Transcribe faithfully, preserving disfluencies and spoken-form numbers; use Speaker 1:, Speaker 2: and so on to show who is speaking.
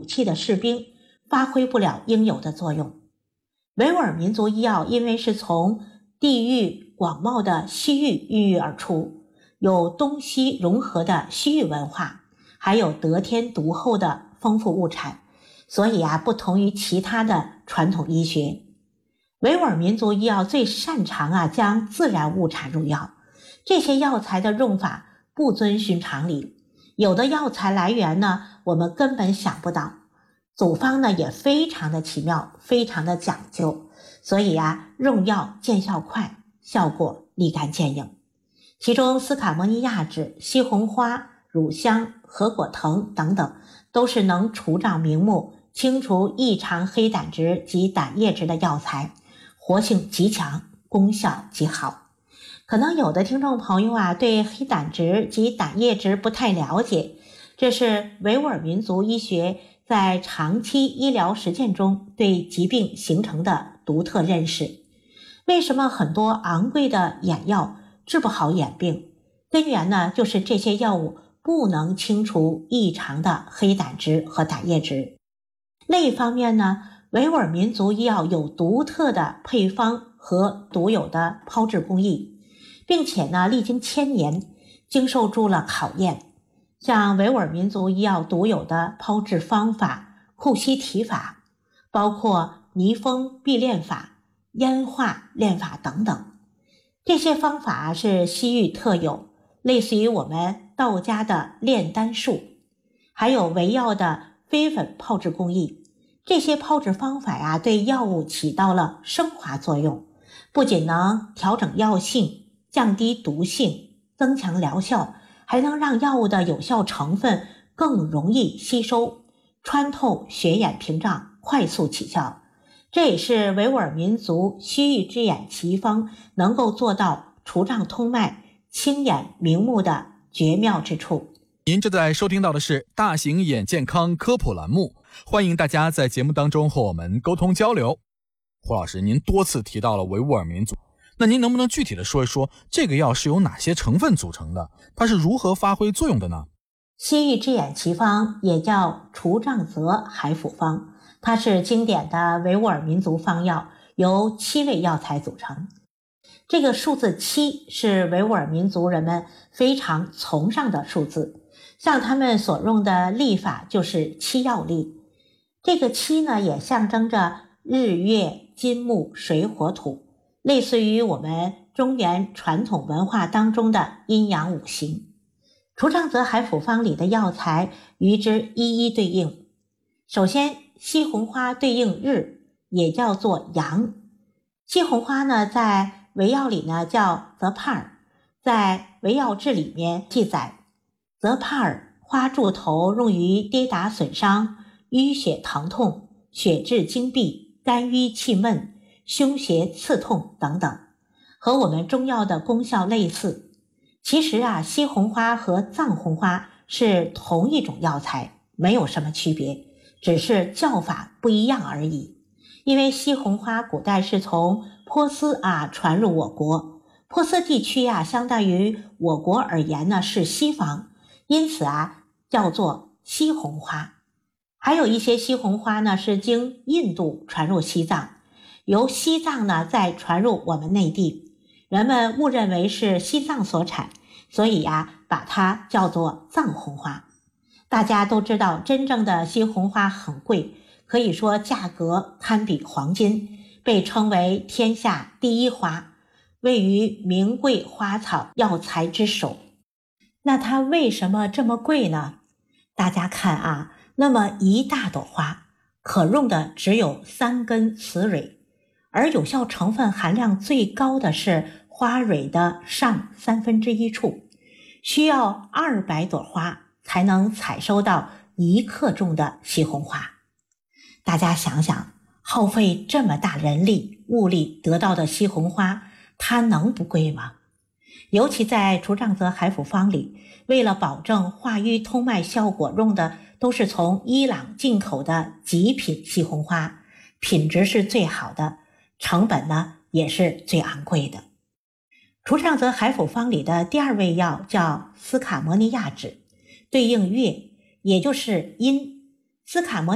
Speaker 1: 器的士兵发挥不了应有的作用。维吾尔民族医药因为是从地域广袤的西域孕育而出，有东西融合的西域文化，还有得天独厚的丰富物产，所以啊，不同于其他的传统医学。维吾尔民族医药最擅长啊将自然物产入药，这些药材的用法不遵循常理，有的药材来源呢我们根本想不到，组方呢也非常的奇妙，非常的讲究，所以啊用药见效快，效果立竿见影。其中斯卡摩尼亚脂、西红花、乳香、合果藤等等都是能除障明目、清除异常黑胆汁及胆液质的药材，活性极强，功效极好。可能有的听众朋友啊对黑胆汁及胆液质不太了解，这是维吾尔民族医学在长期医疗实践中对疾病形成的独特认识。为什么很多昂贵的眼药治不好眼病？根源呢就是这些药物不能清除异常的黑胆汁和胆液质。另一方面呢，维吾尔民族医药有独特的配方和独有的炮制工艺，并且呢历经千年，经受住了考验。像维吾尔民族医药独有的炮制方法、库西提法，包括泥封必炼法、烟化炼法等等，这些方法是西域特有，类似于我们道家的炼丹术，还有维药的飞粉炮制工艺。这些炮制方法呀、啊，对药物起到了升华作用，不仅能调整药性、降低毒性、增强疗效，还能让药物的有效成分更容易吸收，穿透血眼屏障，快速起效。这也是维吾尔民族西域之眼奇方能够做到除障通脉、清眼明目的绝妙之处。
Speaker 2: 您正在收听到的是大型眼健康科普栏目，欢迎大家在节目当中和我们沟通交流。胡老师，您多次提到了维吾尔民族，那您能不能具体的说一说这个药是由哪些成分组成的，它是如何发挥作用的呢？
Speaker 1: 西域之眼奇方也叫除障泽海府方，它是经典的维吾尔民族方药，由七味药材组成。这个数字七是维吾尔民族人们非常崇尚的数字，像他们所用的历法就是七曜历。这个七呢也象征着日月金木水火土，类似于我们中原传统文化当中的阴阳五行。除障泽海府方里的药材与之一一对应。首先，西红花对应日，也叫做阳。西红花呢在维药里呢叫泽帕尔，在维药志里面记载，泽帕尔花柱头用于跌打损伤、淤血疼痛、血滞经闭、肝郁气闷、胸胁刺痛等等，和我们中药的功效类似。其实啊，西红花和藏红花是同一种药材，没有什么区别，只是叫法不一样而已。因为西红花古代是从波斯啊传入我国，波斯地区啊相当于我国而言呢是西方，因此啊叫做西红花。还有一些西红花呢是经印度传入西藏，由西藏呢再传入我们内地，人们误认为是西藏所产，所以啊把它叫做藏红花。大家都知道真正的西红花很贵，可以说价格堪比黄金，被称为天下第一花，位于名贵花草药材之首。那它为什么这么贵呢？大家看啊，那么一大朵花可用的只有三根雌蕊，而有效成分含量最高的是花蕊的上三分之一处，需要二百朵花才能采收到一克重的西红花。大家想想，耗费这么大人力物力得到的西红花，它能不贵吗？尤其在除障泽海府方里，为了保证化瘀通脉效果，用的都是从伊朗进口的极品西红花，品质是最好的，成本呢也是最昂贵的。除障泽海府方里的第二味药叫斯卡摩尼亚脂，对应月，也就是阴。斯卡摩